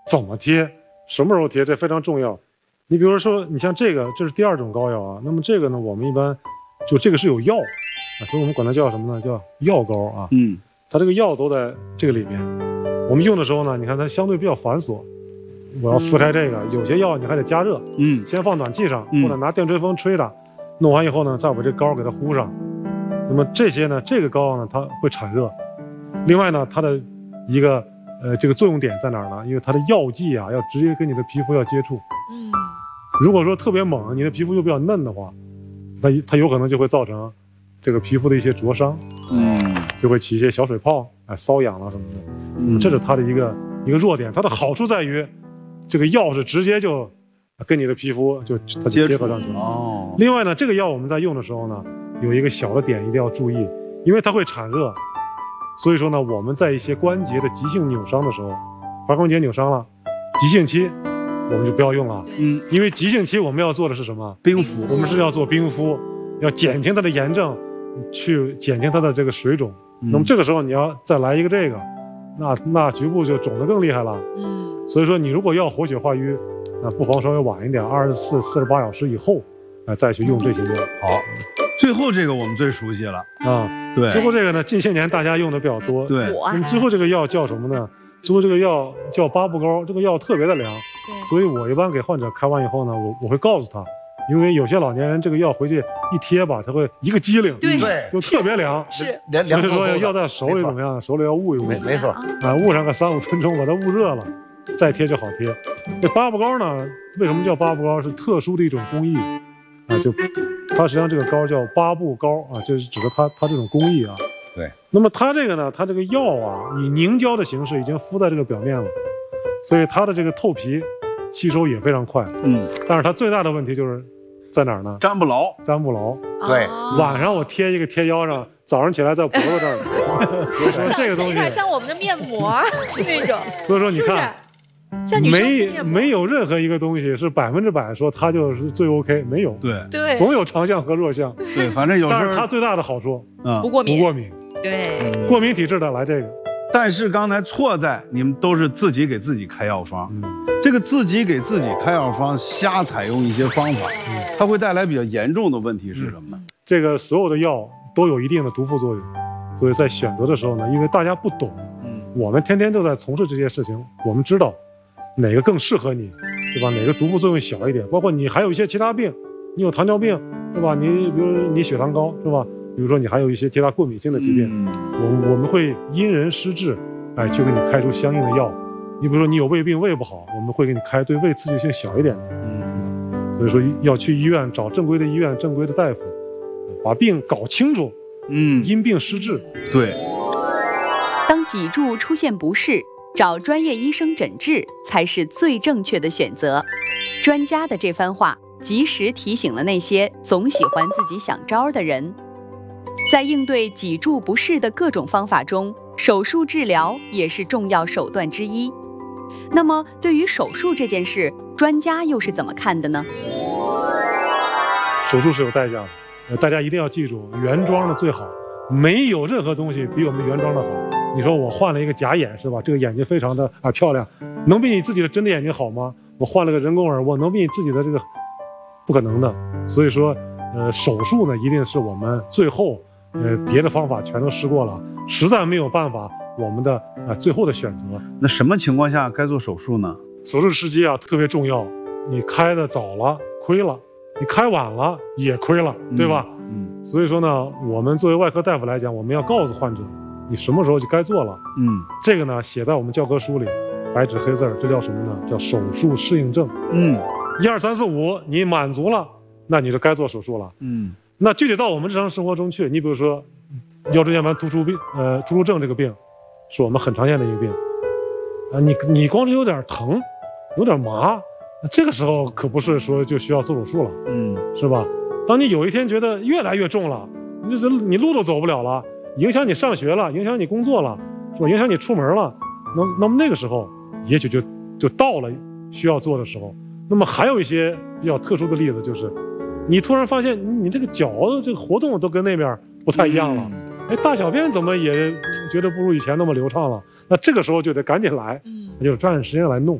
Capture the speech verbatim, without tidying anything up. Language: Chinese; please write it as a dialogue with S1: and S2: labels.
S1: 怎么贴，什么时候贴，这非常重要。你比如说，你像这个，这是第二种膏药啊。那么这个呢，我们一般就这个是有药啊，所以我们管它叫什么呢？叫药膏啊。嗯，它这个药都在这个里面。我们用的时候呢，你看它相对比较繁琐。我要撕开这个，有些药你还得加热，嗯，先放暖气上，或者拿电吹风吹它。弄完以后呢，再把这膏给它糊上。那么这些呢，这个膏呢，它会产热。另外呢，它的一个呃这个作用点在哪儿呢？因为它的药剂啊，要直接跟你的皮肤要接触。嗯，如果说特别猛，你的皮肤又比较嫩的话，它它有可能就会造成这个皮肤的一些灼伤，嗯，就会起一些小水泡，哎，瘙痒了什么的。嗯，这是它的一个一个弱点。它的好处在于，这个药是直接就跟你的皮肤就它就结合上去了。哦。另外呢，这个药我们在用的时候呢，有一个小的点一定要注意，因为它会产热，所以说呢，我们在一些关节的急性扭伤的时候，踝关节扭伤了，急性期我们就不要用了。嗯，因为急性期我们要做的是什么？冰敷。我们是要做冰敷，要减轻它的炎症，去减轻它的这个水肿。嗯、那么这个时候你要再来一个这个，那那局部就肿得更厉害了。嗯，所以说你如果要活血化瘀，那不妨稍微晚一点，二十四、四十八小时以后，呃，再去用这些药。
S2: 好，最后这个我们最熟悉了
S1: 啊。对，最后这个呢，近些年大家用的比较多。
S2: 对，
S1: 那么最后这个药叫什么呢？最后这个药叫八步膏，这个药特别的凉。对，所以我一般给患者开完以后呢，我我会告诉他，因为有些老年人这个药回去一贴吧，他会一个机灵，
S3: 对，
S1: 就特别凉。
S3: 是，
S1: 所以说要在手里怎么样？手里要捂一捂，
S3: 没没错，
S1: 啊，捂上个三五分钟，把它捂热了。再贴就好贴。这八步膏呢，为什么叫八步膏？是特殊的一种工艺啊，就它实际上这个膏叫八步膏啊，就是指的它它这种工艺啊。
S2: 对。
S1: 那么它这个呢，它这个药啊，以凝胶的形式已经敷在这个表面了，所以它的这个透皮吸收也非常快。嗯。但是它最大的问题就是在哪儿呢？
S2: 粘不牢，
S1: 粘不牢。
S3: 对。
S1: 晚上我贴一个贴腰上。早上起来在脖子这儿，
S4: 说
S1: 这个东西
S4: 有点像我们的面膜那种。
S1: 所以说你看，
S4: 像女生面膜
S1: 没没有任何一个东西是百分之百说它就是最 OK， 没有。
S2: 对
S4: 对，
S1: 总有长项和弱项。
S2: 对，反正有时候。
S1: 但是它最大的好处，
S2: 嗯，
S4: 不过敏。
S1: 不过敏。
S4: 对，
S1: 过敏体质的来这个。
S2: 但是刚才错在你们都是自己给自己开药方，嗯，这个自己给自己开药方，瞎采用一些方法，嗯，它会带来比较严重的问题是什么呢？
S1: 嗯、这个所有的药。都有一定的毒副作用，所以在选择的时候呢，因为大家不懂，嗯，我们天天都在从事这些事情，我们知道哪个更适合你，对吧？哪个毒副作用小一点？包括你还有一些其他病，你有糖尿病，对吧？你比如你血糖高，是吧？比如说你还有一些其他过敏性的疾病，嗯、我我们会因人施治，哎，就给你开出相应的药。你比如说你有胃病，胃不好，我们会给你开对胃刺激性小一点的，嗯，所以说要去医院找正规的医院、正规的大夫。把病搞清楚，嗯，因病施治。
S2: 对，
S5: 当脊柱出现不适，找专业医生诊治才是最正确的选择。专家的这番话，及时提醒了那些总喜欢自己想招的人。在应对脊柱不适的各种方法中，手术治疗也是重要手段之一。那么，对于手术这件事，专家又是怎么看的呢？
S1: 手术是有代价的。大家一定要记住，原装的最好，没有任何东西比我们原装的好。你说我换了一个假眼是吧？这个眼睛非常的啊漂亮，能比你自己的真的眼睛好吗？我换了个人工耳，我能比你自己的这个不可能的。所以说，呃，手术呢一定是我们最后，呃，别的方法全都试过了，实在没有办法，我们的啊、呃、最后的选择。
S2: 那什么情况下该做手术呢？
S1: 手术时机啊特别重要，你开的早了亏了。你开晚了也亏了，对吧？嗯，嗯所以说呢，我们作为外科大夫来讲，我们要告诉患者，你什么时候就该做了。嗯，这个呢写在我们教科书里，白纸黑字儿，这叫什么呢？叫手术适应症。嗯，一二三四五，你满足了，那你就该做手术了。嗯，那具体到我们日常生活中去，你比如说腰椎间盘突出病，呃，突出症这个病，是我们很常见的一个病。啊，你你光是有点疼，有点麻。这个时候可不是说就需要做手术了，嗯，是吧？当你有一天觉得越来越重了，你这你路都走不了了，影响你上学了，影响你工作了，是吧？影响你出门了，那那么那个时候，也许就就到了需要做的时候。那么还有一些比较特殊的例子，就是你突然发现你你这个脚的这个活动都跟那边不太一样了，哎，大小便怎么也觉得不如以前那么流畅了？那这个时候就得赶紧来，嗯，就抓紧时间来弄。